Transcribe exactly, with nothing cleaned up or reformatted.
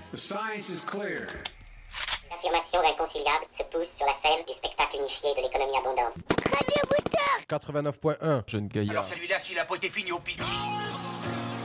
The science is clear. Affirmations inconciliables se poussent sur la scène du spectacle unifié de l'économie abondante. quatre-vingt-neuf point un, Jeune Gaillard. Alors celui-là, s'il a pas été fini au pied.